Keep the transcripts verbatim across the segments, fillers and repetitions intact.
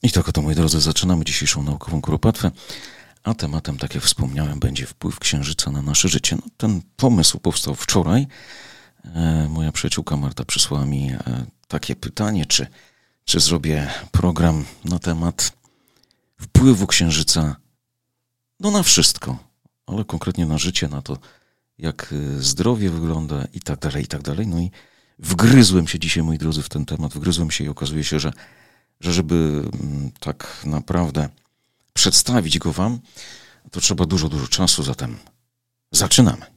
I tak oto, moi drodzy, zaczynamy dzisiejszą naukową kuropatwę, a tematem, tak jak wspomniałem, będzie wpływ Księżyca na nasze życie. No, ten pomysł powstał wczoraj. E, moja przyjaciółka Marta przysłała mi e, takie pytanie, czy, czy zrobię program na temat wpływu Księżyca no na wszystko, ale konkretnie na życie, na to, jak zdrowie wygląda i tak dalej, i tak dalej. No i wgryzłem się dzisiaj, moi drodzy, w ten temat, wgryzłem się i okazuje się, że że żeby tak naprawdę przedstawić go wam, to trzeba dużo, dużo czasu, zatem zaczynamy.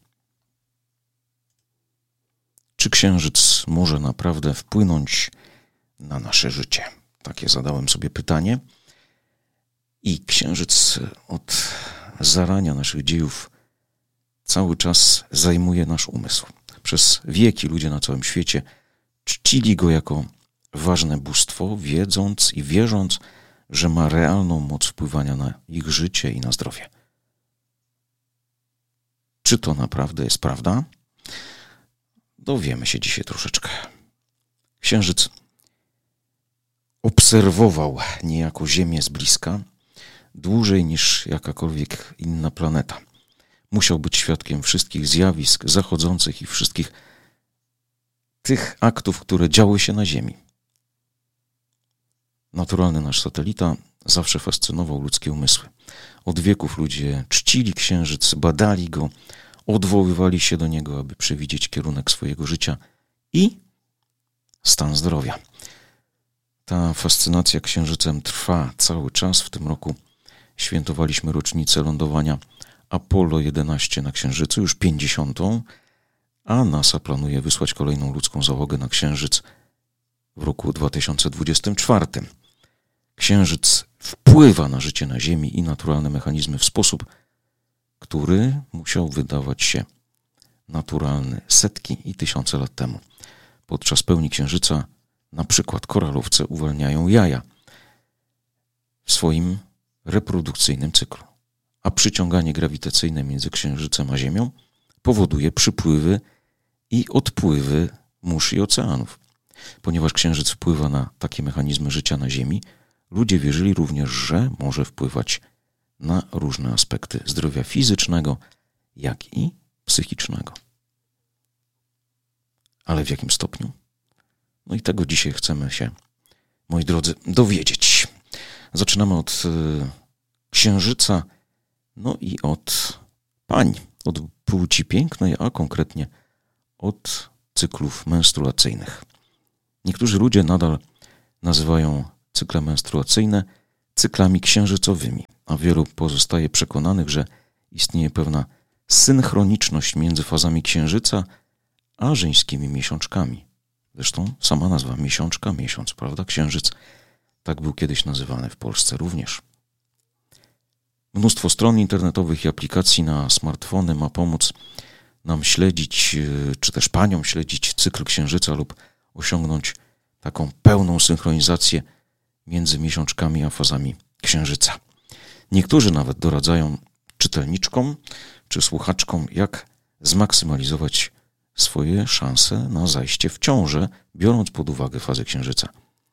Czy Księżyc może naprawdę wpłynąć na nasze życie? Takie zadałem sobie pytanie. I Księżyc od zarania naszych dziejów cały czas zajmuje nasz umysł. Przez wieki ludzie na całym świecie czcili go jako ważne bóstwo, wiedząc i wierząc, że ma realną moc wpływania na ich życie i na zdrowie. Czy to naprawdę jest prawda? Dowiemy się dzisiaj troszeczkę. Księżyc obserwował niejako Ziemię z bliska, dłużej niż jakakolwiek inna planeta. Musiał być świadkiem wszystkich zjawisk zachodzących i wszystkich tych aktów, które działy się na Ziemi. Naturalny nasz satelita zawsze fascynował ludzkie umysły. Od wieków ludzie czcili Księżyc, badali go, odwoływali się do niego, aby przewidzieć kierunek swojego życia i stan zdrowia. Ta fascynacja Księżycem trwa cały czas. W tym roku świętowaliśmy rocznicę lądowania Apollo jedenaście na Księżycu, już pięćdziesiątą, a NASA planuje wysłać kolejną ludzką załogę na Księżyc w roku dwa tysiące dwudziestym czwartym. Księżyc wpływa na życie na Ziemi i naturalne mechanizmy w sposób, który musiał wydawać się naturalny setki i tysiące lat temu. Podczas pełni Księżyca na przykład koralowce uwalniają jaja w swoim reprodukcyjnym cyklu, a przyciąganie grawitacyjne między Księżycem a Ziemią powoduje przypływy i odpływy mórz i oceanów. Ponieważ Księżyc wpływa na takie mechanizmy życia na Ziemi, ludzie wierzyli również, że może wpływać na różne aspekty zdrowia fizycznego, jak i psychicznego. Ale w jakim stopniu? No i tego dzisiaj chcemy się, moi drodzy, dowiedzieć. Zaczynamy od y, Księżyca, no i od pań, od płci pięknej, a konkretnie od cyklów menstruacyjnych. Niektórzy ludzie nadal nazywają cykle menstruacyjne cyklami księżycowymi, a wielu pozostaje przekonanych, że istnieje pewna synchroniczność między fazami Księżyca a żeńskimi miesiączkami. Zresztą sama nazwa miesiączka, miesiąc, prawda? Księżyc, tak był kiedyś nazywany w Polsce również. Mnóstwo stron internetowych i aplikacji na smartfony ma pomóc nam śledzić, czy też paniom śledzić cykl Księżyca lub osiągnąć taką pełną synchronizację między miesiączkami a fazami Księżyca. Niektórzy nawet doradzają czytelniczkom czy słuchaczkom, jak zmaksymalizować swoje szanse na zajście w ciążę, biorąc pod uwagę fazę Księżyca.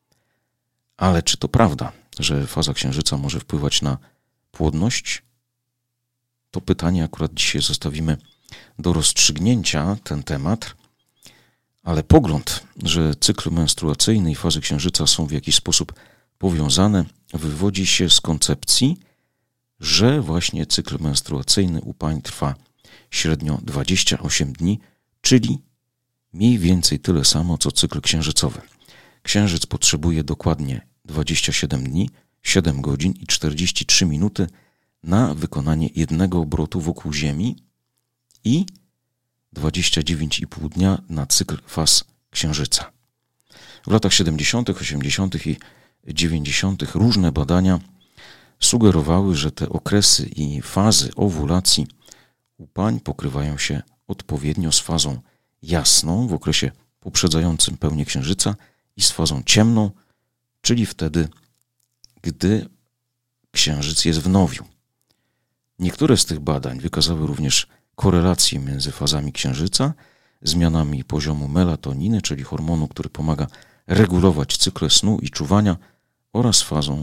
Ale czy to prawda, że faza Księżyca może wpływać na płodność? To pytanie akurat dzisiaj zostawimy do rozstrzygnięcia, ten temat. Ale pogląd, że cykl menstruacyjny i fazy Księżyca są w jakiś sposób powiązane, wywodzi się z koncepcji, że właśnie cykl menstruacyjny u pań trwa średnio dwadzieścia osiem dni, czyli mniej więcej tyle samo, co cykl księżycowy. Księżyc potrzebuje dokładnie dwadzieścia siedem dni, siedem godzin i czterdzieści trzy minuty na wykonanie jednego obrotu wokół Ziemi i dwadzieścia dziewięć i pół dnia na cykl faz Księżyca. W latach siedemdziesiątych, osiemdziesiątych i dziewięćdziesiątych różne badania sugerowały, że te okresy i fazy owulacji u pań pokrywają się odpowiednio z fazą jasną w okresie poprzedzającym pełnię Księżyca i z fazą ciemną, czyli wtedy, gdy Księżyc jest w nowiu. Niektóre z tych badań wykazały również korelację między fazami Księżyca, zmianami poziomu melatoniny, czyli hormonu, który pomaga regulować cykle snu i czuwania, oraz fazą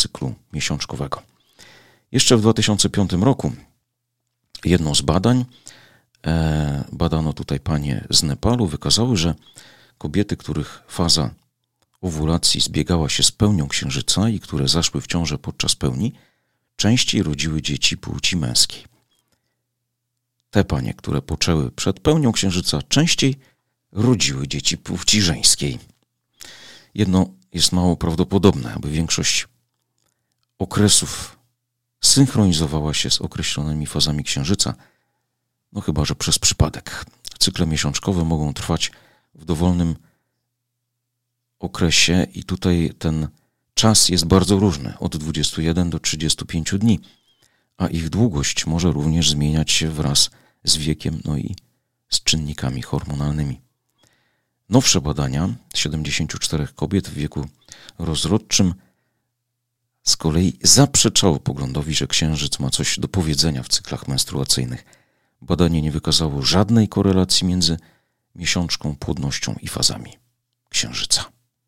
cyklu miesiączkowego. Jeszcze w dwa tysiące piątym roku jedno z badań, e, badano tutaj panie z Nepalu, wykazały, że kobiety, których faza owulacji zbiegała się z pełnią księżyca i które zaszły w ciążę podczas pełni, częściej rodziły dzieci płci męskiej. Te panie, które poczęły przed pełnią księżyca, częściej rodziły dzieci płci żeńskiej. Jedno jest mało prawdopodobne, aby większość okresów synchronizowała się z określonymi fazami księżyca, no chyba że przez przypadek. Cykle miesiączkowe mogą trwać w dowolnym okresie i tutaj ten czas jest bardzo różny, od dwudziestu jeden do trzydziestu pięciu dni, a ich długość może również zmieniać się wraz z wiekiem, no i z czynnikami hormonalnymi. Nowsze badania siedemdziesięciu czterech kobiet w wieku rozrodczym z kolei zaprzeczało poglądowi, że księżyc ma coś do powiedzenia w cyklach menstruacyjnych. Badanie nie wykazało żadnej korelacji między miesiączką, płodnością i fazami księżyca.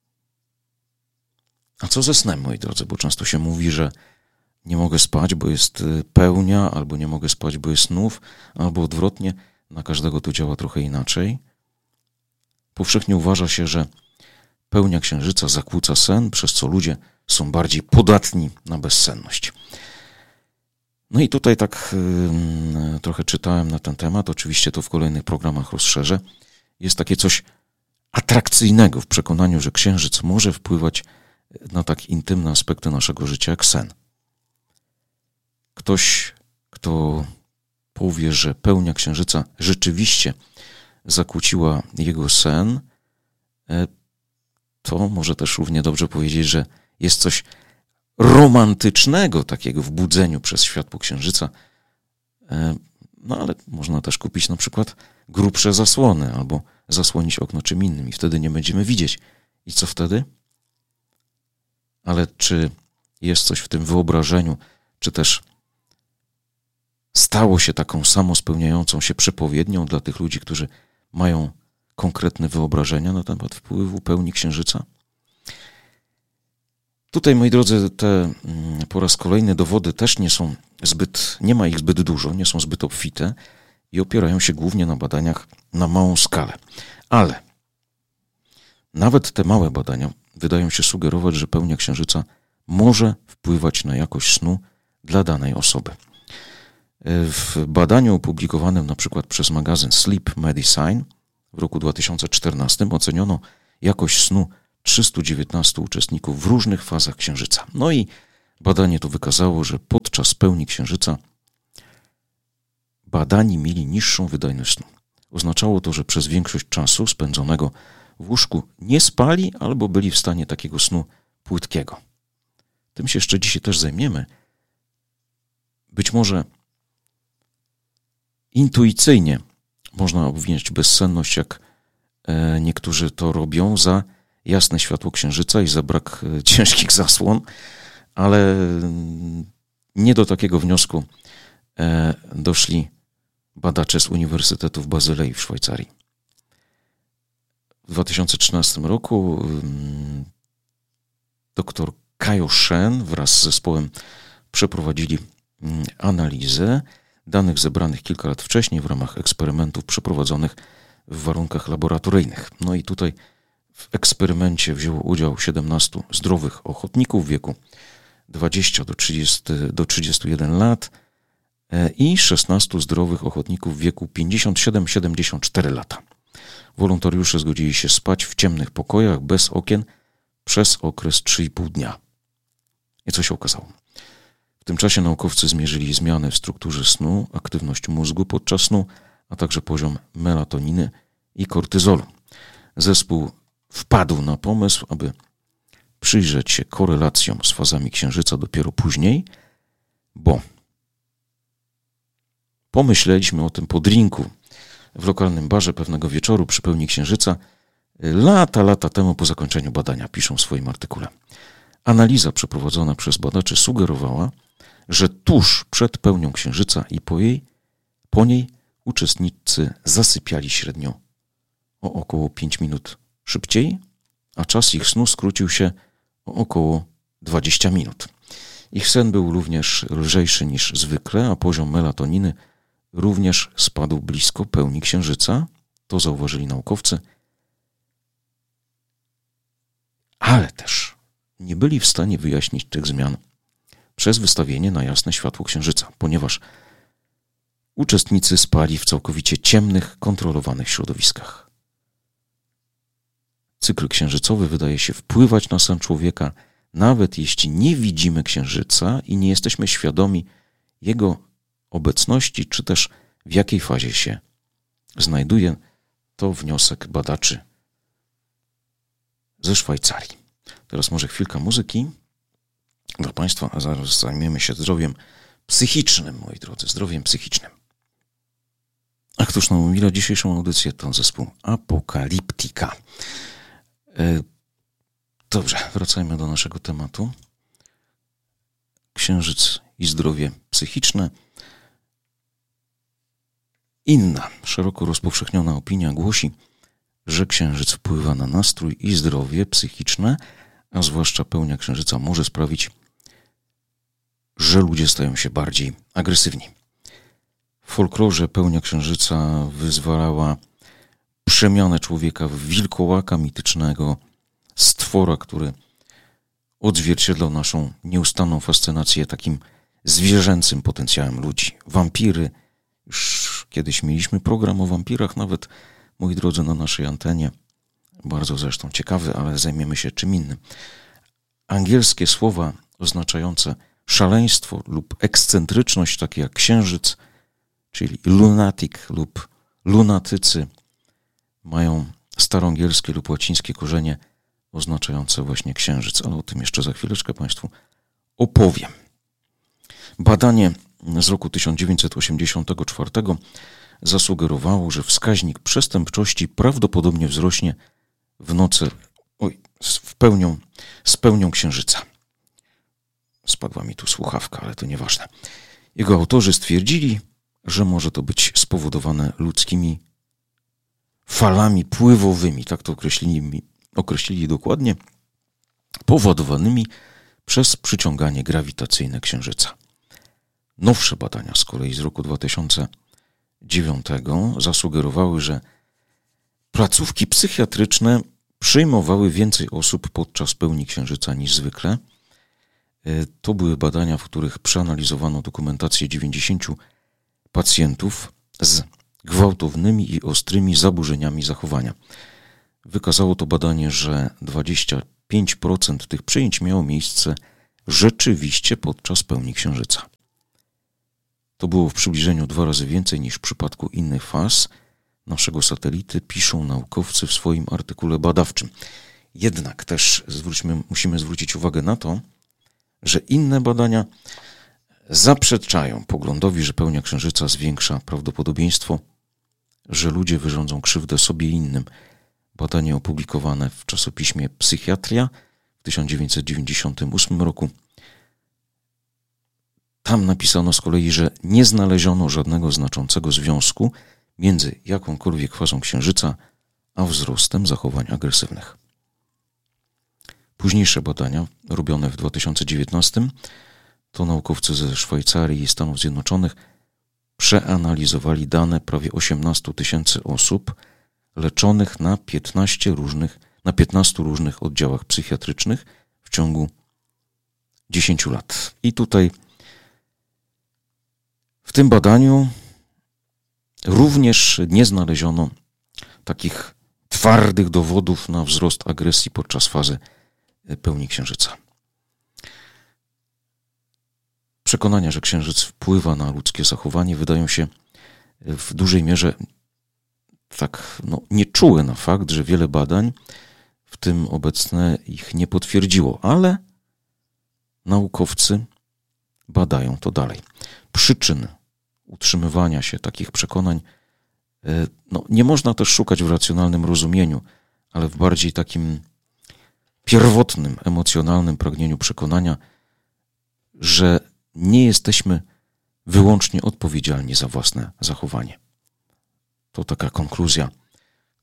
A co ze snem, moi drodzy? Bo często się mówi, że nie mogę spać, bo jest pełnia, albo nie mogę spać, bo jest snów, albo odwrotnie. Na każdego to działa trochę inaczej. Powszechnie uważa się, że pełnia księżyca zakłóca sen, przez co ludzie są bardziej podatni na bezsenność. No i tutaj tak yy, trochę czytałem na ten temat, oczywiście to w kolejnych programach rozszerzę. Jest takie coś atrakcyjnego w przekonaniu, że księżyc może wpływać na tak intymne aspekty naszego życia jak sen. Ktoś, kto powie, że pełnia księżyca rzeczywiście zakłóciła jego sen, to może też równie dobrze powiedzieć, że jest coś romantycznego takiego w budzeniu przez światło księżyca. No ale można też kupić na przykład grubsze zasłony albo zasłonić okno czym innym i wtedy nie będziemy widzieć. I co wtedy? Ale czy jest coś w tym wyobrażeniu, czy też stało się taką samospełniającą się przepowiednią dla tych ludzi, którzy mają konkretne wyobrażenia na temat wpływu pełni księżyca? Tutaj, moi drodzy, te po raz kolejny dowody też nie są zbyt, nie ma ich zbyt dużo, nie są zbyt obfite i opierają się głównie na badaniach na małą skalę. Ale nawet te małe badania wydają się sugerować, że pełnia księżyca może wpływać na jakość snu dla danej osoby. W badaniu opublikowanym na przykład przez magazyn Sleep Medicine w roku dwa tysiące czternastym oceniono jakość snu trzystu dziewiętnastu uczestników w różnych fazach księżyca. No i badanie to wykazało, że podczas pełni księżyca badani mieli niższą wydajność snu. Oznaczało to, że przez większość czasu spędzonego w łóżku nie spali albo byli w stanie takiego snu płytkiego. Tym się jeszcze dzisiaj też zajmiemy. Być może intuicyjnie można obwiniać bezsenność, jak niektórzy to robią, za jasne światło księżyca i za brak ciężkich zasłon, ale nie do takiego wniosku doszli badacze z Uniwersytetu w Bazylei w Szwajcarii. W dwa tysiące trzynastym roku dr Kajo Shen wraz z zespołem przeprowadzili analizę danych zebranych kilka lat wcześniej w ramach eksperymentów przeprowadzonych w warunkach laboratoryjnych. No i tutaj w eksperymencie wzięło udział siedemnastu zdrowych ochotników w wieku dwudziestu do trzydziestu jeden lat i szesnastu zdrowych ochotników w wieku pięćdziesiąt siedem do siedemdziesięciu czterech lat. Wolontariusze zgodzili się spać w ciemnych pokojach bez okien przez okres trzy i pół dnia. I co się okazało? W tym czasie naukowcy zmierzyli zmiany w strukturze snu, aktywność mózgu podczas snu, a także poziom melatoniny i kortyzolu. Zespół wpadł na pomysł, aby przyjrzeć się korelacjom z fazami księżyca dopiero później, bo pomyśleliśmy o tym po drinku w lokalnym barze pewnego wieczoru przy pełni księżyca lata, lata temu po zakończeniu badania, piszą w swoim artykule. Analiza przeprowadzona przez badaczy sugerowała, że tuż przed pełnią księżyca i po jej, po niej uczestnicy zasypiali średnio o około pięć minut szybciej, a czas ich snu skrócił się o około dwadzieścia minut. Ich sen był również lżejszy niż zwykle, a poziom melatoniny również spadł blisko pełni księżyca. To zauważyli naukowcy. Ale też nie byli w stanie wyjaśnić tych zmian przez wystawienie na jasne światło księżyca, ponieważ uczestnicy spali w całkowicie ciemnych, kontrolowanych środowiskach. Cykl księżycowy wydaje się wpływać na sen człowieka, nawet jeśli nie widzimy księżyca i nie jesteśmy świadomi jego obecności, czy też w jakiej fazie się znajduje. To wniosek badaczy ze Szwajcarii. Teraz może chwilka muzyki dla Państwa, a zaraz zajmiemy się zdrowiem psychicznym, moi drodzy, zdrowiem psychicznym. A któż nam umila dzisiejszą audycję? To zespół Apokaliptika. Dobrze, wracajmy do naszego tematu. Księżyc i zdrowie psychiczne. Inna, szeroko rozpowszechniona opinia głosi, że księżyc wpływa na nastrój i zdrowie psychiczne, a zwłaszcza pełnia księżyca może sprawić, że ludzie stają się bardziej agresywni. W folklorze pełnia księżyca wyzwalała przemianę człowieka w wilkołaka mitycznego, stwora, który odzwierciedlał naszą nieustanną fascynację takim zwierzęcym potencjałem ludzi. Wampiry, już kiedyś mieliśmy program o wampirach, nawet, moi drodzy, na naszej antenie. Bardzo zresztą ciekawy, ale zajmiemy się czym innym. Angielskie słowa oznaczające szaleństwo lub ekscentryczność, takie jak księżyc, czyli lunatic lub lunatycy, mają staroangielskie lub łacińskie korzenie oznaczające właśnie księżyc, ale o tym jeszcze za chwileczkę Państwu opowiem. Badanie z roku tysiąc dziewięćset osiemdziesiątego czwartego zasugerowało, że wskaźnik przestępczości prawdopodobnie wzrośnie w nocy oj, w pełnią, z pełnią księżyca. Spadła mi tu słuchawka, ale to nieważne. Jego autorzy stwierdzili, że może to być spowodowane ludzkimi falami pływowymi, tak to określili, określili dokładnie, powodowanymi przez przyciąganie grawitacyjne księżyca. Nowsze badania z kolei z roku dwa tysiące dziewiątego zasugerowały, że placówki psychiatryczne przyjmowały więcej osób podczas pełni księżyca niż zwykle. To były badania, w których przeanalizowano dokumentację dziewięćdziesięciu pacjentów z gwałtownymi i ostrymi zaburzeniami zachowania. Wykazało to badanie, że dwadzieścia pięć procent tych przyjęć miało miejsce rzeczywiście podczas pełni księżyca. To było w przybliżeniu dwa razy więcej niż w przypadku innych faz naszego satelity, piszą naukowcy w swoim artykule badawczym. Jednak też zwróćmy, musimy zwrócić uwagę na to, że inne badania zaprzeczają poglądowi, że pełnia księżyca zwiększa prawdopodobieństwo, że ludzie wyrządzą krzywdę sobie i innym. Badanie opublikowane w czasopiśmie Psychiatria w tysiąc dziewięćset dziewięćdziesiątym ósmym roku. Tam napisano z kolei, że nie znaleziono żadnego znaczącego związku między jakąkolwiek fazą księżyca a wzrostem zachowań agresywnych. Późniejsze badania, robione w dwa tysiące dziewiętnastym, to naukowcy ze Szwajcarii i Stanów Zjednoczonych przeanalizowali dane prawie osiemnastu tysięcy osób leczonych na piętnaście różnych, na piętnastu różnych oddziałach psychiatrycznych w ciągu dziesięciu lat. I tutaj w tym badaniu również nie znaleziono takich twardych dowodów na wzrost agresji podczas fazy pełni księżyca. Przekonania, że księżyc wpływa na ludzkie zachowanie, wydają się w dużej mierze tak no, nieczułe na fakt, że wiele badań, w tym obecne, ich nie potwierdziło, ale naukowcy badają to dalej. Przyczyn utrzymywania się takich przekonań no, nie można też szukać w racjonalnym rozumieniu, ale w bardziej takim pierwotnym, emocjonalnym pragnieniu przekonania, że nie jesteśmy wyłącznie odpowiedzialni za własne zachowanie. To taka konkluzja,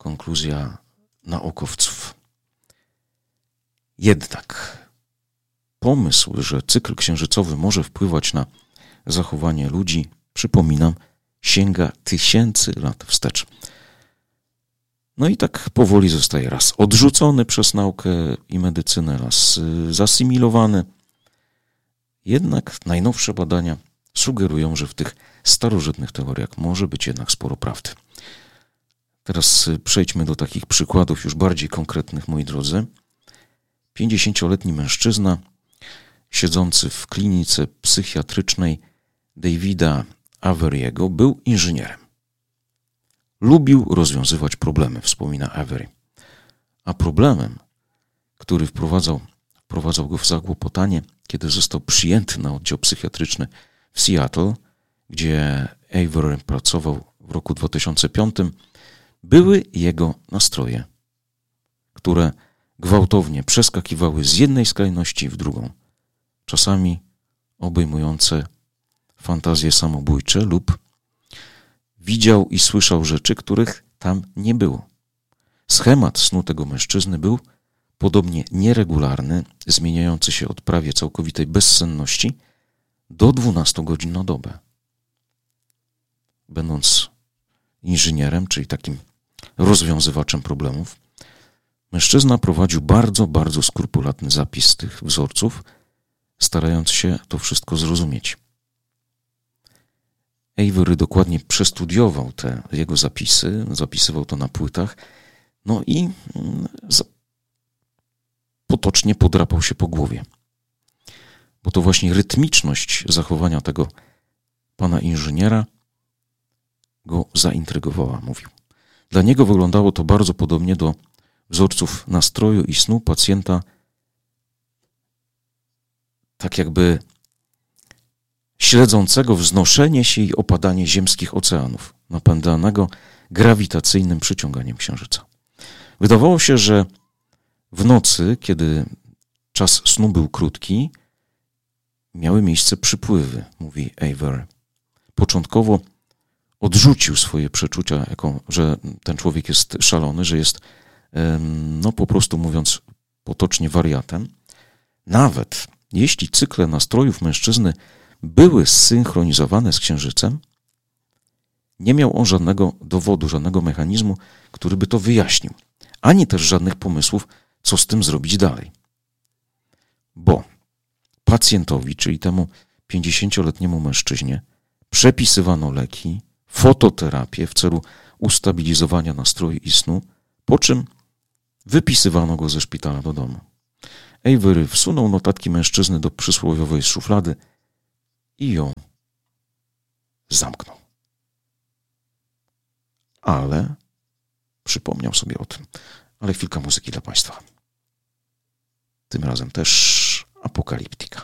konkluzja naukowców. Jednak pomysł, że cykl księżycowy może wpływać na zachowanie ludzi, przypominam, sięga tysięcy lat wstecz. No i tak powoli zostaje raz odrzucony przez naukę i medycynę, raz zasymilowany. Jednak najnowsze badania sugerują, że w tych starożytnych teoriach może być jednak sporo prawdy. Teraz przejdźmy do takich przykładów już bardziej konkretnych, moi drodzy. pięćdziesięcioletni mężczyzna siedzący w klinice psychiatrycznej Davida Avery'ego był inżynierem. Lubił rozwiązywać problemy, wspomina Avery. A problemem, który wprowadzał, wprowadzał go w zakłopotanie, kiedy został przyjęty na oddział psychiatryczny w Seattle, gdzie Avery pracował w roku dwa tysiące piątym, były jego nastroje, które gwałtownie przeskakiwały z jednej skrajności w drugą, czasami obejmujące fantazje samobójcze lub widział i słyszał rzeczy, których tam nie było. Schemat snu tego mężczyzny był podobnie nieregularny, zmieniający się od prawie całkowitej bezsenności do dwunastu godzin na dobę. Będąc inżynierem, czyli takim rozwiązywaczem problemów, mężczyzna prowadził bardzo, bardzo skrupulatny zapis tych wzorców, starając się to wszystko zrozumieć. Avery dokładnie przestudiował te jego zapisy, zapisywał to na płytach, no i potocznie podrapał się po głowie. Bo to właśnie rytmiczność zachowania tego pana inżyniera go zaintrygowała, mówił. Dla niego wyglądało to bardzo podobnie do wzorców nastroju i snu pacjenta, tak jakby śledzącego wznoszenie się i opadanie ziemskich oceanów, napędzanego grawitacyjnym przyciąganiem księżyca. Wydawało się, że w nocy, kiedy czas snu był krótki, miały miejsce przypływy, mówi Avery. Początkowo odrzucił swoje przeczucia, jako, że ten człowiek jest szalony, że jest, no po prostu mówiąc potocznie, wariatem. Nawet jeśli cykle nastrojów mężczyzny były zsynchronizowane z księżycem, nie miał on żadnego dowodu, żadnego mechanizmu, który by to wyjaśnił, ani też żadnych pomysłów, co z tym zrobić dalej. Bo pacjentowi, czyli temu pięćdziesięcioletniemu mężczyźnie, przepisywano leki, fototerapię w celu ustabilizowania nastroju i snu, po czym wypisywano go ze szpitala do domu. Avery wsunął notatki mężczyzny do przysłowiowej szuflady i ją zamknął. Ale przypomniał sobie o tym. Ale chwilka muzyki dla Państwa. Tym razem też apokaliptyka.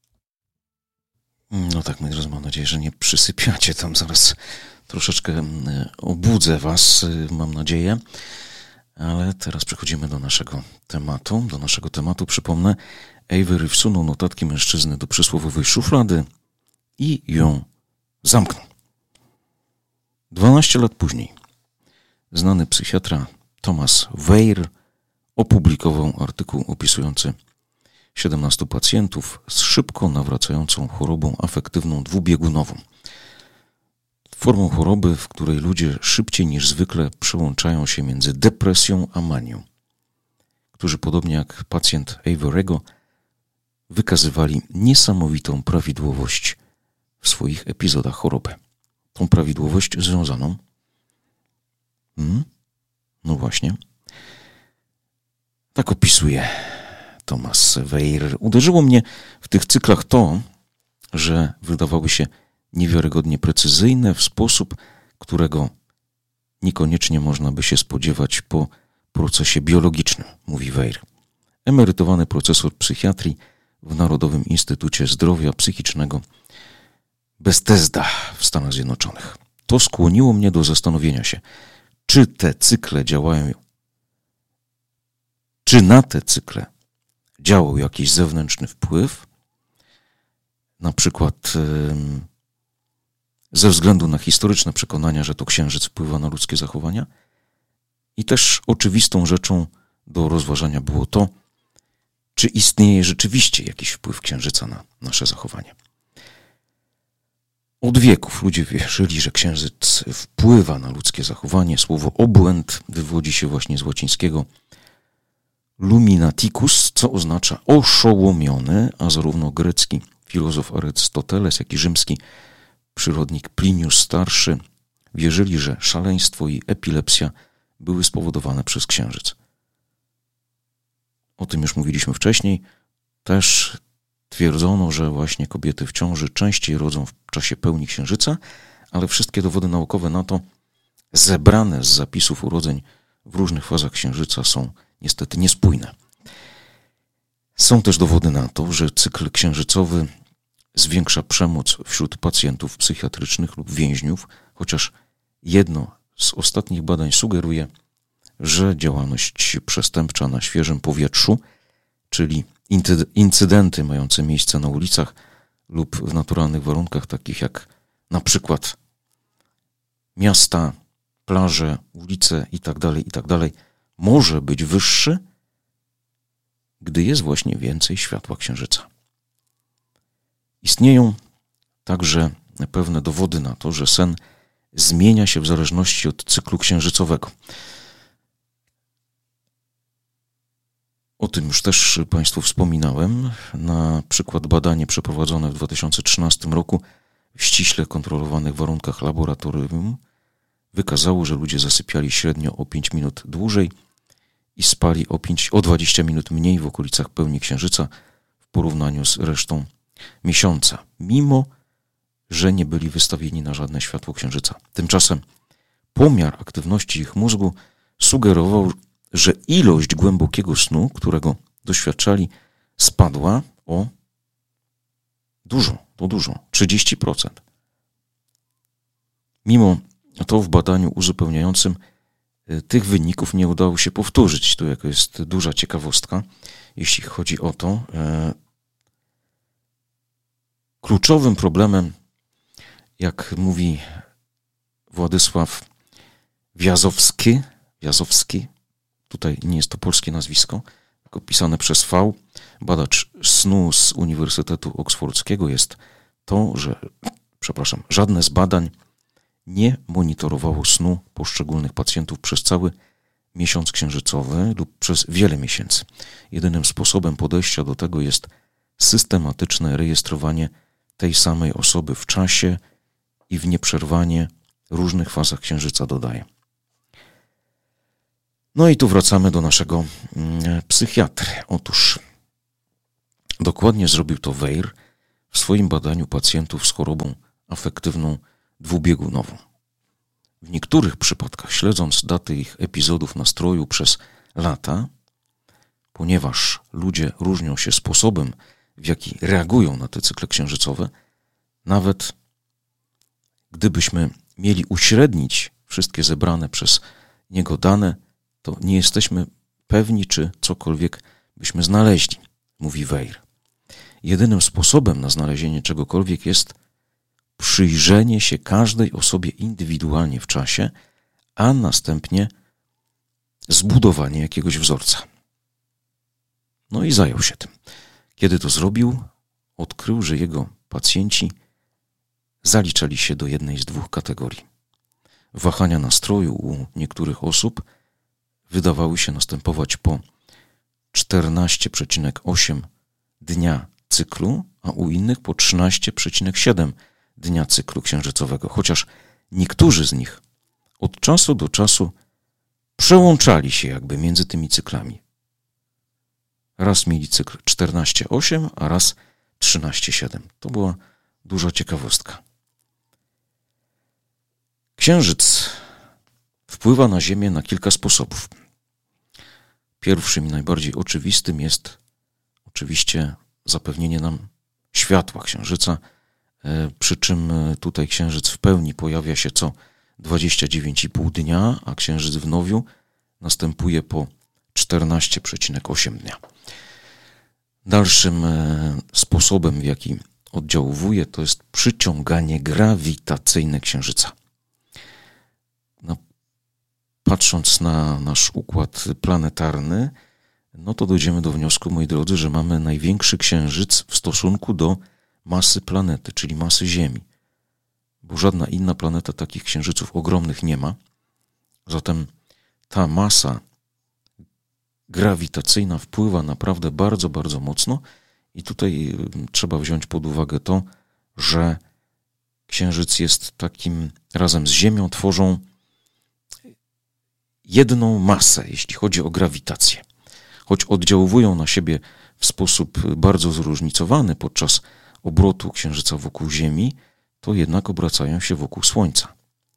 No tak, moi drodzy, mam nadzieję, że nie przysypiacie tam. Zaraz troszeczkę obudzę Was, mam nadzieję. Ale teraz przechodzimy do naszego tematu. Do naszego tematu, przypomnę, Avery wsunął notatki mężczyzny do przysłowiowej szuflady i ją zamknął. Dwanaście lat później znany psychiatra Thomas Weir opublikował artykuł opisujący siedemnastu pacjentów z szybko nawracającą chorobą afektywną dwubiegunową. Formą choroby, w której ludzie szybciej niż zwykle przełączają się między depresją a manią, którzy podobnie jak pacjent Avery'ego wykazywali niesamowitą prawidłowość w swoich epizodach choroby. Tą prawidłowość związaną hmm? no właśnie tak opisuje Thomas Weir. Uderzyło mnie w tych cyklach to, że wydawały się niewiarygodnie precyzyjne w sposób, którego niekoniecznie można by się spodziewać po procesie biologicznym, mówi Weir. Emerytowany profesor psychiatrii w Narodowym Instytucie Zdrowia Psychicznego Bethesda w Stanach Zjednoczonych. To skłoniło mnie do zastanowienia się, czy te cykle działają, czy na te cykle działał jakiś zewnętrzny wpływ, na przykład yy, ze względu na historyczne przekonania, że to księżyc wpływa na ludzkie zachowania. I też oczywistą rzeczą do rozważania było to, czy istnieje rzeczywiście jakiś wpływ księżyca na nasze zachowanie. Od wieków ludzie wierzyli, że księżyc wpływa na ludzkie zachowanie. Słowo obłęd wywodzi się właśnie z łacińskiego luminaticus, co oznacza oszołomiony, a zarówno grecki filozof Arystoteles, jak i rzymski przyrodnik Plinius Starszy wierzyli, że szaleństwo i epilepsja były spowodowane przez księżyc. O tym już mówiliśmy wcześniej. Też twierdzono, że właśnie kobiety w ciąży częściej rodzą w czasie pełni księżyca, ale wszystkie dowody naukowe na to, zebrane z zapisów urodzeń w różnych fazach księżyca, są niestety niespójne. Są też dowody na to, że cykl księżycowy zwiększa przemoc wśród pacjentów psychiatrycznych lub więźniów, chociaż jedno z ostatnich badań sugeruje, że działalność przestępcza na świeżym powietrzu, czyli incydenty mające miejsce na ulicach lub w naturalnych warunkach, takich jak na przykład miasta, plaże, ulice itd., itd., może być wyższy, gdy jest właśnie więcej światła księżyca. Istnieją także pewne dowody na to, że sen zmienia się w zależności od cyklu księżycowego. O tym już też Państwu wspominałem. Na przykład badanie przeprowadzone w dwa tysiące trzynastym roku w ściśle kontrolowanych warunkach laboratorium wykazało, że ludzie zasypiali średnio o pięć minut dłużej i spali o, pięć, o dwadzieścia minut mniej w okolicach pełni księżyca w porównaniu z resztą miesiąca, mimo że nie byli wystawieni na żadne światło księżyca. Tymczasem pomiar aktywności ich mózgu sugerował, że ilość głębokiego snu, którego doświadczali, spadła o dużo, to dużo, trzydzieści procent. Mimo to w badaniu uzupełniającym tych wyników nie udało się powtórzyć. Tu jako jest duża ciekawostka, jeśli chodzi o to. E, kluczowym problemem, jak mówi Władysław Wiazowski, Wiazowski, tutaj nie jest to polskie nazwisko, tylko pisane przez V, badacz snu z Uniwersytetu Oksfordzkiego, jest to, że, przepraszam, żadne z badań nie monitorowało snu poszczególnych pacjentów przez cały miesiąc księżycowy lub przez wiele miesięcy. Jedynym sposobem podejścia do tego jest systematyczne rejestrowanie tej samej osoby w czasie i w nieprzerwanie różnych fazach księżyca, dodaje. No i tu wracamy do naszego psychiatry. Otóż dokładnie zrobił to Weir w swoim badaniu pacjentów z chorobą afektywną dwubiegunową. W niektórych przypadkach, śledząc daty ich epizodów nastroju przez lata, ponieważ ludzie różnią się sposobem, w jaki reagują na te cykle księżycowe, nawet gdybyśmy mieli uśrednić wszystkie zebrane przez niego dane, to nie jesteśmy pewni, czy cokolwiek byśmy znaleźli, mówi Weir. Jedynym sposobem na znalezienie czegokolwiek jest przyjrzenie się każdej osobie indywidualnie w czasie, a następnie zbudowanie jakiegoś wzorca. No i zajął się tym. Kiedy to zrobił, odkrył, że jego pacjenci zaliczali się do jednej z dwóch kategorii. Wahania nastroju u niektórych osób wydawały się następować po czternaście przecinek osiem dnia cyklu, a u innych po trzynaście przecinek siedem dnia cyklu księżycowego, chociaż niektórzy z nich od czasu do czasu przełączali się jakby między tymi cyklami. Raz mieli cykl czternaście osiem, a raz trzynaście siedem. To była duża ciekawostka. Księżyc wpływa na Ziemię na kilka sposobów. Pierwszym i najbardziej oczywistym jest oczywiście zapewnienie nam światła księżyca, przy czym tutaj księżyc w pełni pojawia się co dwadzieścia dziewięć i pół dnia, a księżyc w nowiu następuje po czternaście przecinek osiem dnia. Dalszym sposobem, w jaki oddziałuje, to jest przyciąganie grawitacyjne księżyca. No, patrząc na nasz układ planetarny, no to dojdziemy do wniosku, moi drodzy, że mamy największy księżyc w stosunku do masy planety, czyli masy Ziemi. Bo żadna inna planeta takich księżyców ogromnych nie ma. Zatem ta masa grawitacyjna wpływa naprawdę bardzo, bardzo mocno i tutaj trzeba wziąć pod uwagę to, że Księżyc jest takim, razem z Ziemią tworzą jedną masę, jeśli chodzi o grawitację. Choć oddziaływują na siebie w sposób bardzo zróżnicowany podczas obrotu Księżyca wokół Ziemi, to jednak obracają się wokół Słońca.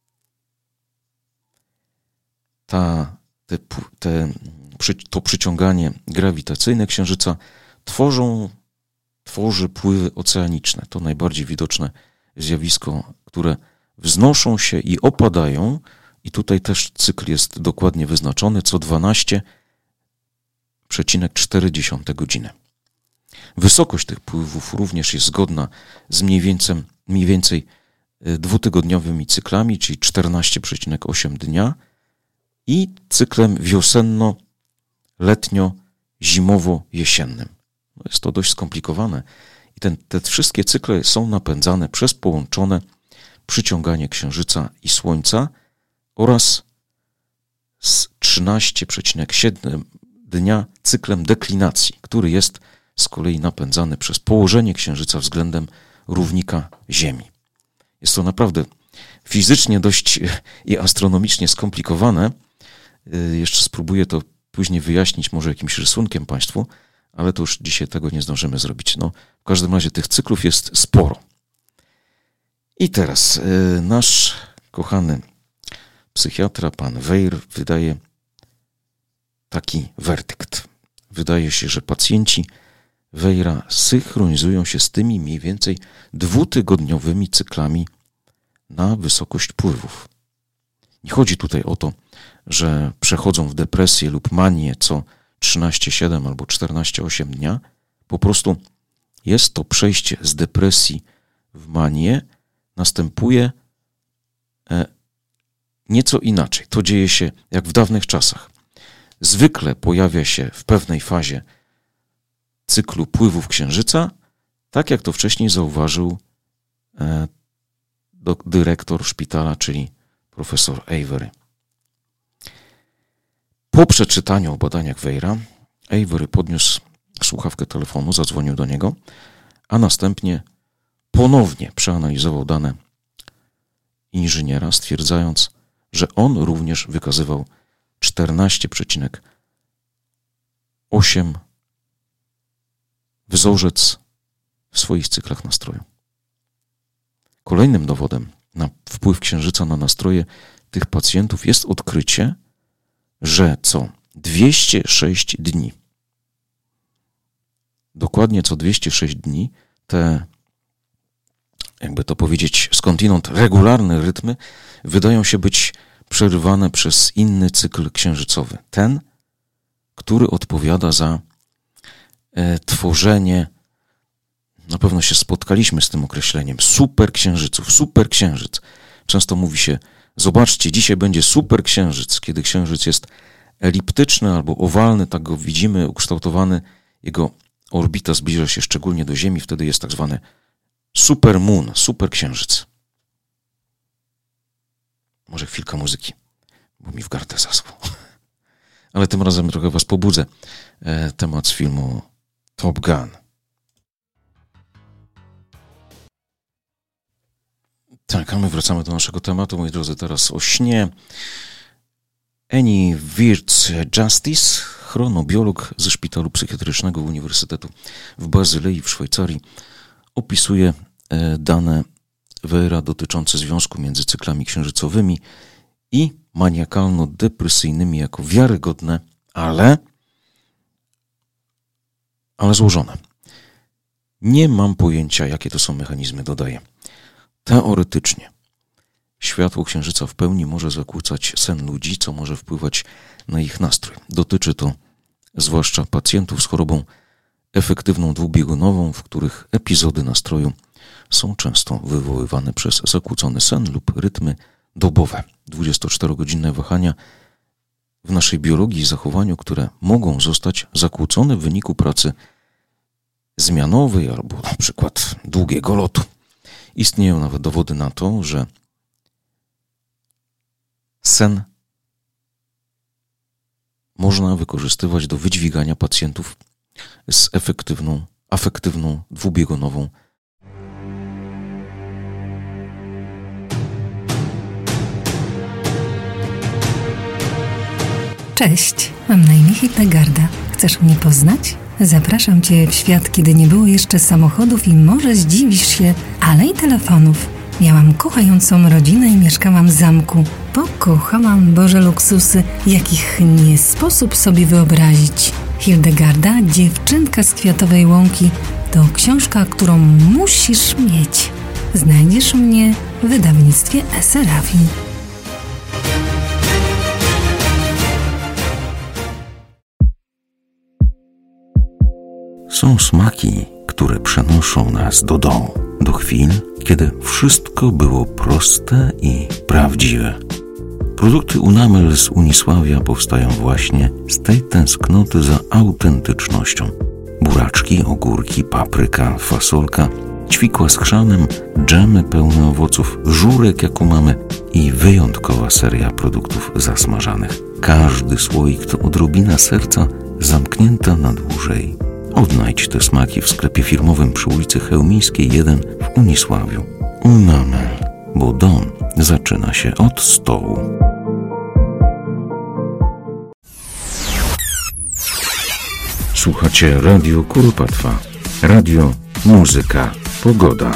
Ta, te, te, to przyciąganie grawitacyjne Księżyca tworzą, tworzy pływy oceaniczne. To najbardziej widoczne zjawisko, które wznoszą się i opadają, i tutaj też cykl jest dokładnie wyznaczony, co dwanaście przecinek cztery godziny. Wysokość tych pływów również jest zgodna z mniej więcej, mniej więcej dwutygodniowymi cyklami, czyli czternaście przecinek osiem dnia i cyklem wiosenno-letnio-zimowo-jesiennym. No jest to dość skomplikowane i ten, te wszystkie cykle są napędzane przez połączone przyciąganie Księżyca i Słońca oraz z trzynaście przecinek siedem dnia cyklem deklinacji, który jest z kolei napędzany przez położenie Księżyca względem równika Ziemi. Jest to naprawdę fizycznie dość i astronomicznie skomplikowane. Jeszcze spróbuję to później wyjaśnić może jakimś rysunkiem Państwu, ale to już dzisiaj tego nie zdążymy zrobić. No, w każdym razie tych cyklów jest sporo. I teraz nasz kochany psychiatra, pan Weir, wydaje taki werdykt. Wydaje się, że pacjenci Weira synchronizują się z tymi mniej więcej dwutygodniowymi cyklami na wysokość pływów. Nie chodzi tutaj o to, że przechodzą w depresję lub manię co trzynaście przecinek siedem albo czternaście przecinek osiem dnia. Po prostu jest to przejście z depresji w manię, następuje nieco inaczej. To dzieje się jak w dawnych czasach. Zwykle pojawia się w pewnej fazie cyklu pływów Księżyca, tak jak to wcześniej zauważył e, do, dyrektor szpitala, czyli profesor Avery. Po przeczytaniu o badaniach Weira, Avery podniósł słuchawkę telefonu, zadzwonił do niego, a następnie ponownie przeanalizował dane inżyniera, stwierdzając, że on również wykazywał czternaście przecinek osiem wzorzec w swoich cyklach nastroju. Kolejnym dowodem na wpływ Księżyca na nastroje tych pacjentów jest odkrycie, że co dwieście sześć dni, dokładnie co dwieście sześć dni, te, jakby to powiedzieć, skądinąd regularne rytmy wydają się być przerywane przez inny cykl księżycowy. Ten, który odpowiada za e, tworzenie, na pewno się spotkaliśmy z tym określeniem, superksiężyców, superksiężyc. Często mówi się, zobaczcie, dzisiaj będzie superksiężyc, kiedy księżyc jest eliptyczny albo owalny, tak go widzimy, ukształtowany, jego orbita zbliża się szczególnie do Ziemi, wtedy jest tak zwany supermoon, superksiężyc. Może chwilka muzyki, bo mi w gardle zaschło. Ale tym razem trochę was pobudzę. E, temat z filmu Top Gun. Tak, a my wracamy do naszego tematu, moi drodzy, teraz o śnie. Annie Wirtz-Justice, chronobiolog ze Szpitalu Psychiatrycznego Uniwersytetu w Bazylei w Szwajcarii, opisuje e, dane Weira dotyczące związku między cyklami księżycowymi i maniakalno-depresyjnymi jako wiarygodne, ale, ale złożone. Nie mam pojęcia, jakie to są mechanizmy, dodaję. Teoretycznie światło księżyca w pełni może zakłócać sen ludzi, co może wpływać na ich nastrój. Dotyczy to zwłaszcza pacjentów z chorobą efektywną dwubiegunową, w których epizody nastroju są często wywoływane przez zakłócony sen lub rytmy dobowe. dwudziestoczterogodzinne wahania w naszej biologii i zachowaniu, które mogą zostać zakłócone w wyniku pracy zmianowej albo na przykład długiego lotu. Istnieją nawet dowody na to, że sen można wykorzystywać do wydźwigania pacjentów z efektywną, afektywną, dwubiegunową. Cześć, mam na imię Hildegarda. Chcesz mnie poznać? Zapraszam Cię w świat, kiedy nie było jeszcze samochodów i może zdziwisz się, ale i telefonów. Miałam kochającą rodzinę i mieszkałam w zamku. Pokochałam Boże luksusy, jakich nie sposób sobie wyobrazić. Hildegarda, dziewczynka z Kwiatowej Łąki, to książka, którą musisz mieć. Znajdziesz mnie w wydawnictwie Serafin. Są smaki, które przenoszą nas do domu, do chwil, kiedy wszystko było proste i prawdziwe. Produkty Unamel z Unisławia powstają właśnie z tej tęsknoty za autentycznością. Buraczki, ogórki, papryka, fasolka, ćwikła z chrzanem, dżemy pełne owoców, żurek jaką mamy i wyjątkowa seria produktów zasmażanych. Każdy słoik to odrobina serca zamknięta na dłużej. Odnajdź te smaki w sklepie firmowym przy ulicy Chełmińskiej jeden w Unisławiu. Unamel, bo dom zaczyna się od stołu. Słuchacie Radio Kuropatwa. Radio, muzyka, pogoda.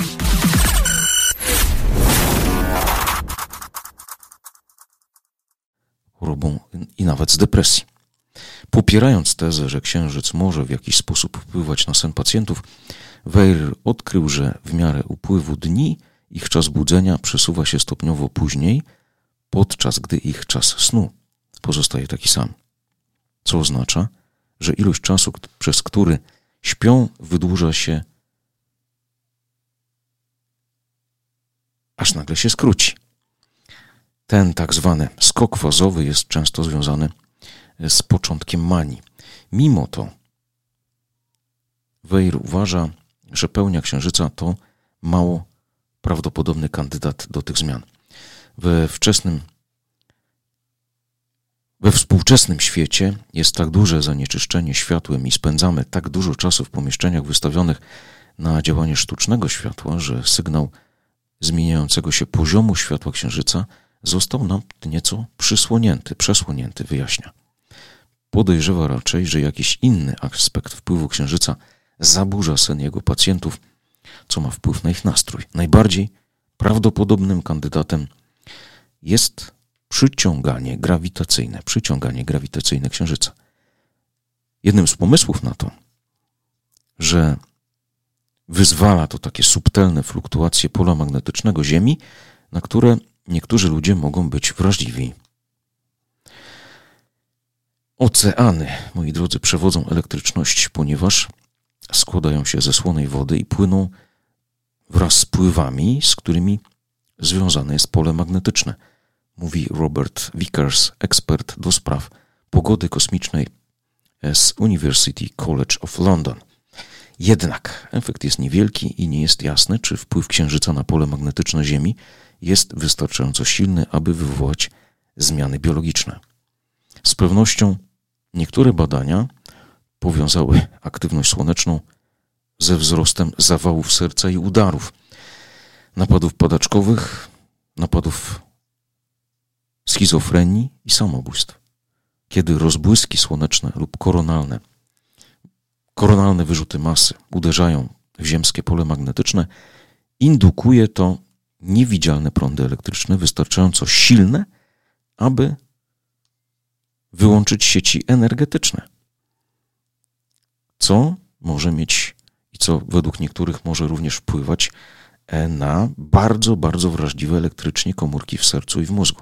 Chorobą i nawet z depresji. Popierając tezę, że księżyc może w jakiś sposób wpływać na sen pacjentów, Weir odkrył, że w miarę upływu dni ich czas budzenia przesuwa się stopniowo później, podczas gdy ich czas snu pozostaje taki sam. Co oznacza, że ilość czasu, przez który śpią, wydłuża się, aż nagle się skróci. Ten tak zwany skok fazowy jest często związany z początkiem manii. Mimo to Weir uważa, że pełnia księżyca to mało prawdopodobny kandydat do tych zmian. We wczesnym, we współczesnym świecie jest tak duże zanieczyszczenie światłem i spędzamy tak dużo czasu w pomieszczeniach wystawionych na działanie sztucznego światła, że sygnał zmieniającego się poziomu światła księżyca został nam nieco przysłonięty, przesłonięty, wyjaśnia. Podejrzewa raczej, że jakiś inny aspekt wpływu księżyca zaburza sen jego pacjentów, co ma wpływ na ich nastrój. Najbardziej prawdopodobnym kandydatem jest przyciąganie grawitacyjne, przyciąganie grawitacyjne księżyca. Jednym z pomysłów na to, że wyzwala to takie subtelne fluktuacje pola magnetycznego Ziemi, na które niektórzy ludzie mogą być wrażliwi. Oceany, moi drodzy, przewodzą elektryczność, ponieważ składają się ze słonej wody i płyną wraz z pływami, z którymi związane jest pole magnetyczne, mówi Robert Vickers, ekspert do spraw pogody kosmicznej z University College of London. Jednak efekt jest niewielki i nie jest jasne, czy wpływ księżyca na pole magnetyczne Ziemi jest wystarczająco silny, aby wywołać zmiany biologiczne. Z pewnością niektóre badania powiązały aktywność słoneczną ze wzrostem zawałów serca i udarów, napadów padaczkowych, napadów schizofrenii i samobójstw. Kiedy rozbłyski słoneczne lub koronalne, koronalne wyrzuty masy uderzają w ziemskie pole magnetyczne, indukuje to niewidzialne prądy elektryczne wystarczająco silne, aby wyłączyć sieci energetyczne, co może mieć i co według niektórych może również wpływać na bardzo, bardzo wrażliwe elektrycznie komórki w sercu i w mózgu.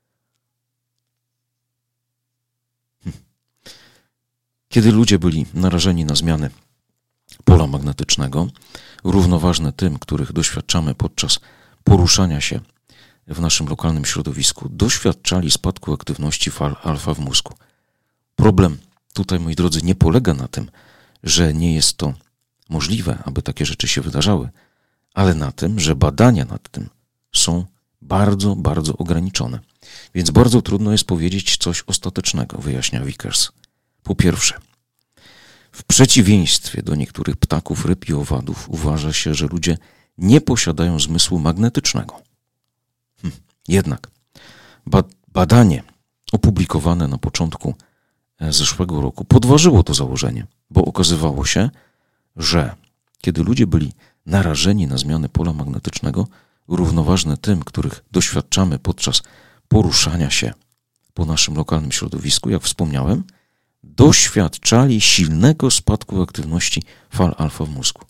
Kiedy ludzie byli narażeni na zmiany pola magnetycznego, równoważne tym, których doświadczamy podczas poruszania się w naszym lokalnym środowisku doświadczali spadku aktywności fal alfa w mózgu. Problem tutaj, moi drodzy, nie polega na tym, że nie jest to możliwe, aby takie rzeczy się wydarzały, ale na tym, że badania nad tym są bardzo, bardzo ograniczone. Więc bardzo trudno jest powiedzieć coś ostatecznego, wyjaśnia Vickers. Po pierwsze, w przeciwieństwie do niektórych ptaków, ryb i owadów uważa się, że ludzie nie posiadają zmysłu magnetycznego. Hm. Jednak ba- badanie opublikowane na początku zeszłego roku podważyło to założenie, bo okazywało się, że kiedy ludzie byli narażeni na zmiany pola magnetycznego, równoważne tym, których doświadczamy podczas poruszania się po naszym lokalnym środowisku, jak wspomniałem, doświadczali silnego spadku aktywności fal alfa w mózgu.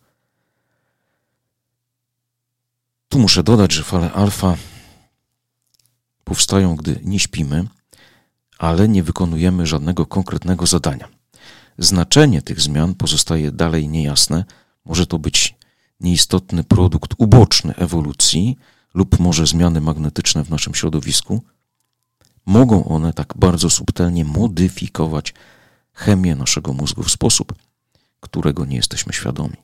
Tu muszę dodać, że fale alfa powstają, gdy nie śpimy, ale nie wykonujemy żadnego konkretnego zadania. Znaczenie tych zmian pozostaje dalej niejasne. Może to być nieistotny produkt uboczny ewolucji lub może zmiany magnetyczne w naszym środowisku. Mogą one tak bardzo subtelnie modyfikować chemię naszego mózgu w sposób, którego nie jesteśmy świadomi.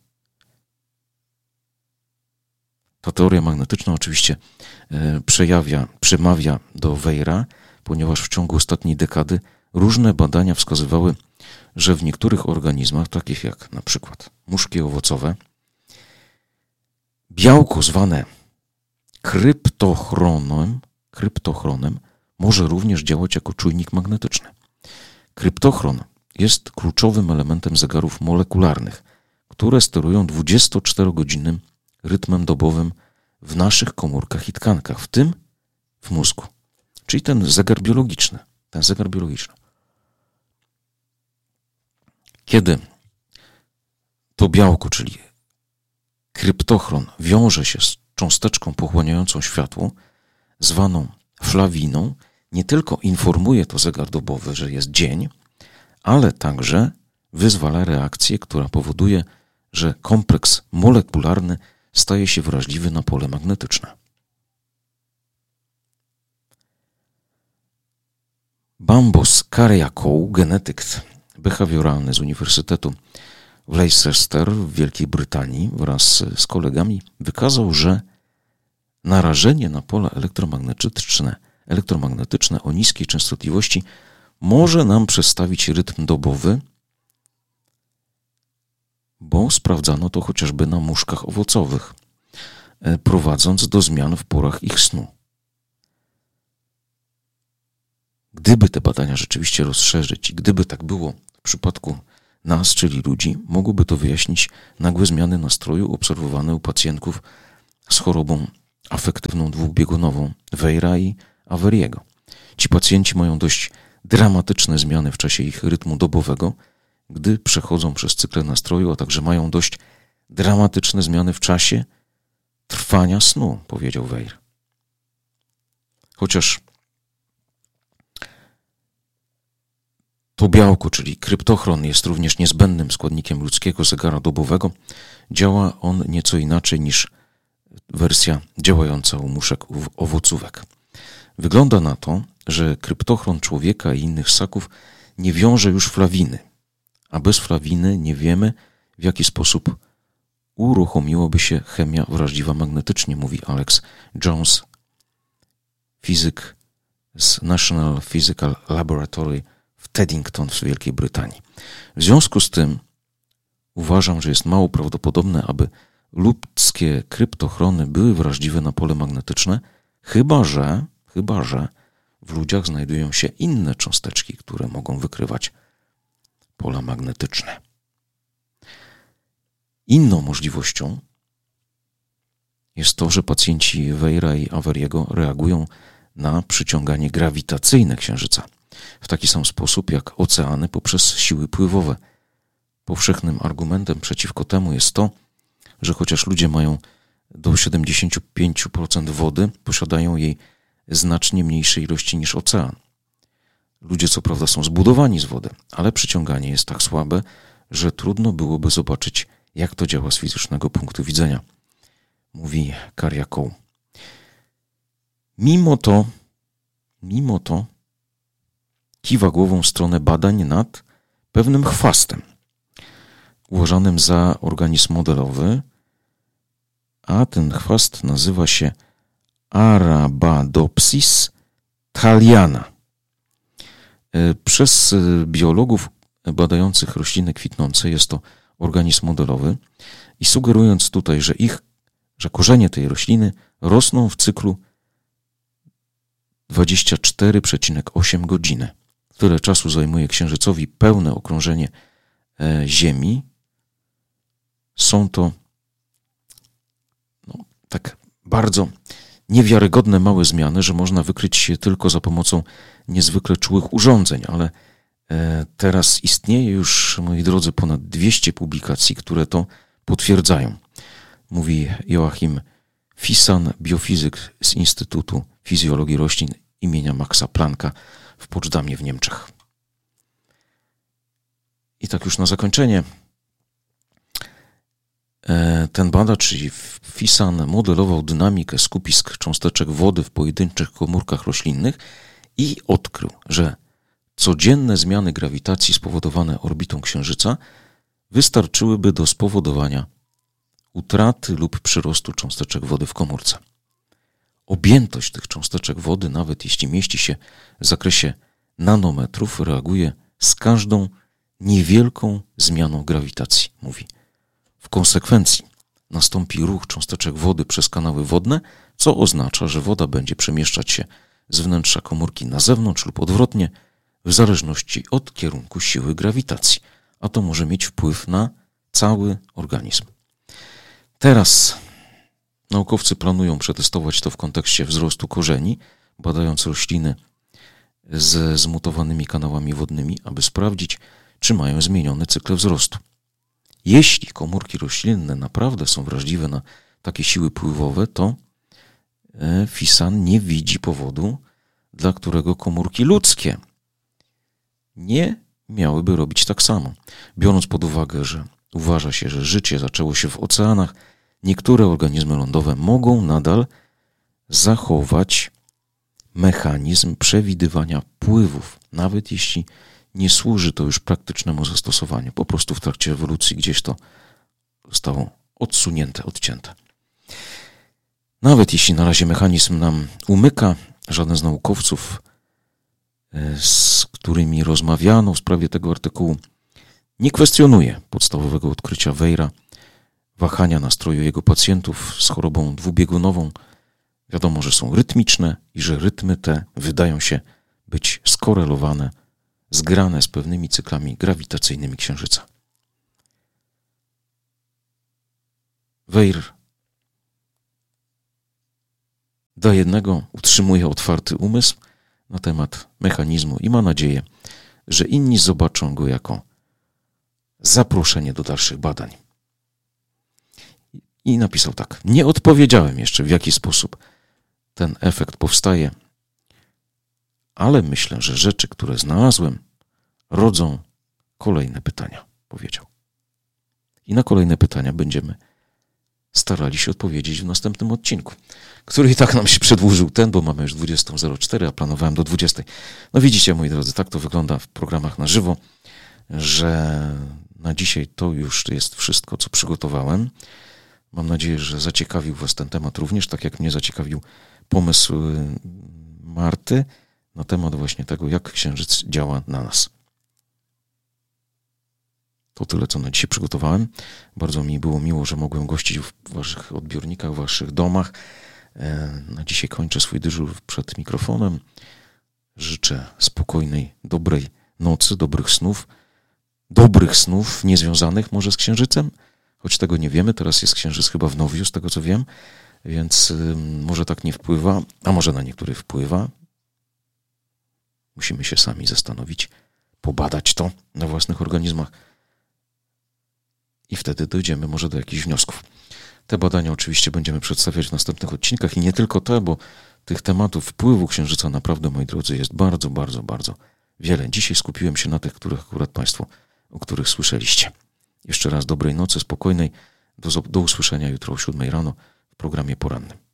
Ta teoria magnetyczna oczywiście e, przejawia, przemawia do Weira, ponieważ w ciągu ostatniej dekady różne badania wskazywały, że w niektórych organizmach, takich jak na przykład muszki owocowe, białko zwane kryptochronem, kryptochronem może również działać jako czujnik magnetyczny. Kryptochron jest kluczowym elementem zegarów molekularnych, które sterują dwudziestoczterogodzinnym rytmem dobowym w naszych komórkach i tkankach, w tym w mózgu. Czyli ten zegar biologiczny, ten zegar biologiczny. Kiedy to białko, czyli kryptochron, wiąże się z cząsteczką pochłaniającą światło, zwaną flawiną, nie tylko informuje to zegar dobowy, że jest dzień, ale także wyzwala reakcję, która powoduje, że kompleks molekularny staje się wrażliwy na pole magnetyczne. Bambos Karyakow, genetyk behawioralny z Uniwersytetu w Leicester w Wielkiej Brytanii wraz z kolegami wykazał, że narażenie na pola elektromagnetyczne, elektromagnetyczne o niskiej częstotliwości może nam przestawić rytm dobowy, bo sprawdzano to chociażby na muszkach owocowych, prowadząc do zmian w porach ich snu. Gdyby te badania rzeczywiście rozszerzyć i gdyby tak było w przypadku nas, czyli ludzi, mogłoby to wyjaśnić nagłe zmiany nastroju obserwowane u pacjentów z chorobą afektywną dwubiegunową Weira i Averiego. Ci pacjenci mają dość dramatyczne zmiany w czasie ich rytmu dobowego, gdy przechodzą przez cykle nastroju, a także mają dość dramatyczne zmiany w czasie trwania snu, powiedział Weir. Chociaż to białko, czyli kryptochron, jest również niezbędnym składnikiem ludzkiego zegara dobowego, działa on nieco inaczej niż wersja działająca u muszek owocówek. Wygląda na to, że kryptochron człowieka i innych ssaków nie wiąże już flawiny, a bez flawiny nie wiemy, w jaki sposób uruchomiłaby się chemia wrażliwa magnetycznie, mówi Alex Jones, fizyk z National Physical Laboratory w Teddington w Wielkiej Brytanii. W związku z tym uważam, że jest mało prawdopodobne, aby ludzkie kryptochrony były wrażliwe na pole magnetyczne, chyba że, chyba że w ludziach znajdują się inne cząsteczki, które mogą wykrywać pola magnetyczne. Inną możliwością jest to, że pacjenci Weira i Averiego reagują na przyciąganie grawitacyjne Księżyca w taki sam sposób jak oceany poprzez siły pływowe. Powszechnym argumentem przeciwko temu jest to, że chociaż ludzie mają do siedemdziesiąt pięć procent wody, posiadają jej znacznie mniejsze ilości niż ocean. Ludzie co prawda są zbudowani z wody, ale przyciąganie jest tak słabe, że trudno byłoby zobaczyć, jak to działa z fizycznego punktu widzenia, mówi Karyakow. Mimo to, mimo to kiwa głową w stronę badań nad pewnym chwastem, uważanym za organizm modelowy, a ten chwast nazywa się Arabidopsis thaliana. Przez biologów badających rośliny kwitnące jest to organizm modelowy i sugerując tutaj, że ich, że korzenie tej rośliny rosną w cyklu dwadzieścia cztery przecinek osiem godziny. Tyle czasu zajmuje Księżycowi pełne okrążenie Ziemi. Są to no, tak bardzo niewiarygodne małe zmiany, że można wykryć je tylko za pomocą niezwykle czułych urządzeń, ale teraz istnieje już, moi drodzy, ponad dwieście publikacji, które to potwierdzają. Mówi Joachim Fisan, biofizyk z Instytutu Fizjologii Roślin imienia Maxa Plancka w Poczdamie w Niemczech. I tak już na zakończenie. Ten badacz, czyli Fisan, modelował dynamikę skupisk cząsteczek wody w pojedynczych komórkach roślinnych i odkrył, że codzienne zmiany grawitacji spowodowane orbitą Księżyca wystarczyłyby do spowodowania utraty lub przyrostu cząsteczek wody w komórce. Objętość tych cząsteczek wody, nawet jeśli mieści się w zakresie nanometrów, reaguje z każdą niewielką zmianą grawitacji, mówi. W konsekwencji nastąpi ruch cząsteczek wody przez kanały wodne, co oznacza, że woda będzie przemieszczać się z wnętrza komórki na zewnątrz lub odwrotnie, w zależności od kierunku siły grawitacji, a to może mieć wpływ na cały organizm. Teraz naukowcy planują przetestować to w kontekście wzrostu korzeni, badając rośliny ze zmutowanymi kanałami wodnymi, aby sprawdzić, czy mają zmieniony cykl wzrostu. Jeśli komórki roślinne naprawdę są wrażliwe na takie siły pływowe, to Fisan nie widzi powodu, dla którego komórki ludzkie nie miałyby robić tak samo. Biorąc pod uwagę, że uważa się, że życie zaczęło się w oceanach, niektóre organizmy lądowe mogą nadal zachować mechanizm przewidywania pływów, nawet jeśli nie służy to już praktycznemu zastosowaniu. Po prostu w trakcie ewolucji gdzieś to zostało odsunięte, odcięte. Nawet jeśli na razie mechanizm nam umyka, żaden z naukowców, z którymi rozmawiano w sprawie tego artykułu, nie kwestionuje podstawowego odkrycia Weira, wahania nastroju jego pacjentów z chorobą dwubiegunową. Wiadomo, że są rytmiczne i że rytmy te wydają się być skorelowane, zgrane z pewnymi cyklami grawitacyjnymi Księżyca. Weir dla jednego utrzymuje otwarty umysł na temat mechanizmu i ma nadzieję, że inni zobaczą go jako zaproszenie do dalszych badań. I napisał tak: nie odpowiedziałem jeszcze, w jaki sposób ten efekt powstaje, ale myślę, że rzeczy, które znalazłem, rodzą kolejne pytania, powiedział. I na kolejne pytania będziemy starali się odpowiedzieć w następnym odcinku, który i tak nam się przedłużył ten, bo mamy już dwudziestą zero cztery, a planowałem do dwudziestej. No widzicie, moi drodzy, tak to wygląda w programach na żywo, że na dzisiaj to już jest wszystko, co przygotowałem. Mam nadzieję, że zaciekawił Was ten temat również, tak jak mnie zaciekawił pomysł Marty na temat właśnie tego, jak Księżyc działa na nas. To tyle, co na dzisiaj przygotowałem. Bardzo mi było miło, że mogłem gościć w Waszych odbiornikach, w Waszych domach. Na dzisiaj kończę swój dyżur przed mikrofonem. Życzę spokojnej, dobrej nocy, dobrych snów. Dobrych snów, niezwiązanych może z Księżycem, choć tego nie wiemy. Teraz jest Księżyc chyba w Nowiu, z tego co wiem, więc może tak nie wpływa, a może na niektórych wpływa. Musimy się sami zastanowić, pobadać to na własnych organizmach i wtedy dojdziemy może do jakichś wniosków. Te badania oczywiście będziemy przedstawiać w następnych odcinkach i nie tylko te, bo tych tematów wpływu Księżyca naprawdę, moi drodzy, jest bardzo, bardzo, bardzo wiele. Dzisiaj skupiłem się na tych, których akurat Państwo, o których słyszeliście. Jeszcze raz dobrej nocy, spokojnej. Do, do usłyszenia jutro o siódmej rano w programie porannym.